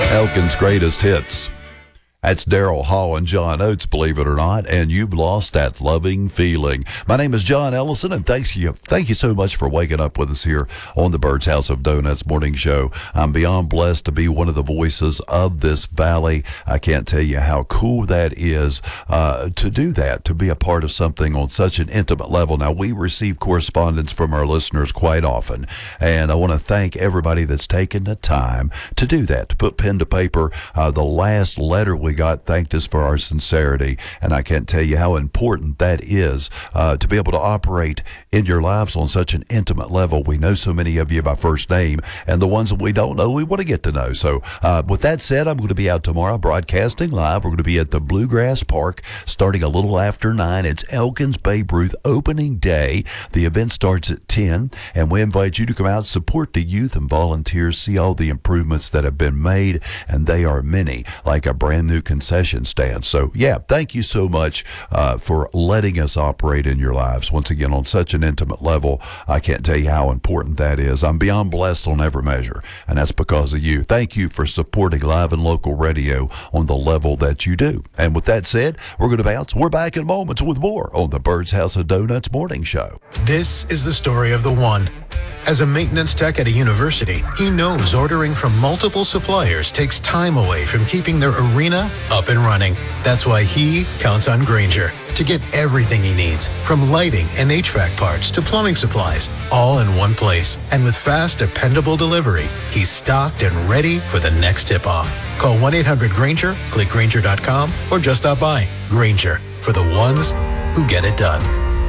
Elkin's greatest hits. That's Daryl Hall and John Oates, believe it or not, and You've Lost That Loving Feeling. My name is John Ellison, and thank you so much for waking up with us here on the Bird's House of Donuts morning show. I'm beyond blessed to be one of the voices of this valley. I can't tell you how cool that is to do that, to be a part of something on such an intimate level. Now, we receive correspondence from our listeners quite often, and I want to thank everybody that's taken the time to do that, to put pen to paper. The last letter we got thanked us for our sincerity, and I can't tell you how important that is to be able to operate in your lives on such an intimate level. We know so many of you by first name, and the ones that we don't know, we want to get to know. So with that said, I'm going to be out tomorrow broadcasting live. We're going to be at the Bluegrass Park starting a little after 9. It's Elkins Babe Ruth opening day. The event starts at 10, and we invite you to come out, support the youth and volunteers, see all the improvements that have been made, and they are many, like a brand new concession stand. So yeah, thank you so much for letting us operate in your lives once again on such an intimate level. I can't tell you how important that is. I'm beyond blessed on every measure, and that's because of you. Thank you for supporting live and local radio on the level that you do. And with that said, we're going to bounce. We're back in moments with more on the Bird's House of Donuts morning show. This is the story of the one. As a maintenance tech at a university, he knows ordering from multiple suppliers takes time away from keeping their arena up and running. That's why he counts on Grainger to get everything he needs, from lighting and HVAC parts to plumbing supplies, all in one place. And with fast, dependable delivery, he's stocked and ready for the next tip-off. Call 1-800-GRAINGER, click Grainger.com, or just stop by. Grainger, for the ones who get it done.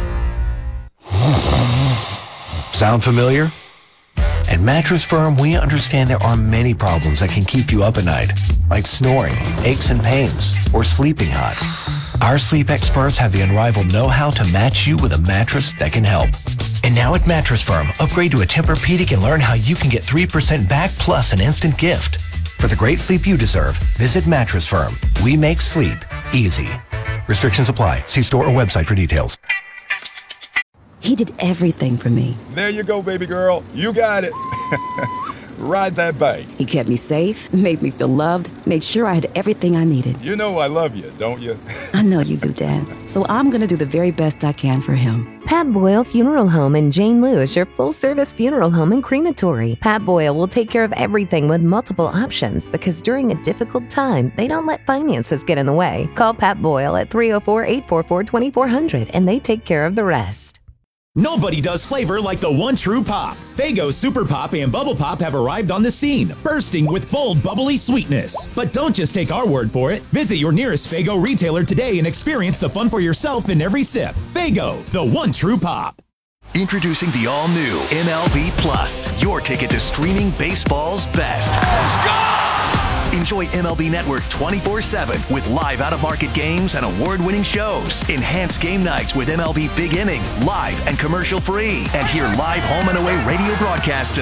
Sound familiar? At Mattress Firm, we understand there are many problems that can keep you up at night, like snoring, aches and pains, or sleeping hot. Our sleep experts have the unrivaled know-how to match you with a mattress that can help. And now at Mattress Firm, upgrade to a Tempur-Pedic and learn how you can get 3% back plus an instant gift. For the great sleep you deserve, visit Mattress Firm. We make sleep easy. Restrictions apply. See store or website for details. He did everything for me. There you go, baby girl. You got it. Ride that bike. He kept me safe, made me feel loved, made sure I had everything I needed. You know I love you, don't you? I know you do, Dad. So I'm going to do the very best I can for him. Pat Boyle Funeral Home in Jane Lou is your full-service funeral home and crematory. Pat Boyle will take care of everything with multiple options because during a difficult time, they don't let finances get in the way. Call Pat Boyle at 304-844-2400 and they take care of the rest. Nobody does flavor like the one true pop. Faygo Super Pop and Bubble Pop have arrived on the scene, bursting with bold, bubbly sweetness. But don't just take our word for it. Visit your nearest Faygo retailer today and experience the fun for yourself in every sip. Faygo, the one true pop. Introducing the all-new MLB Plus, your ticket to streaming baseball's best. Let's go! Enjoy MLB Network 24/7 with live out-of-market games and award-winning shows. Enhance game nights with MLB Big Inning, live and commercial-free. And hear live home and away radio broadcasts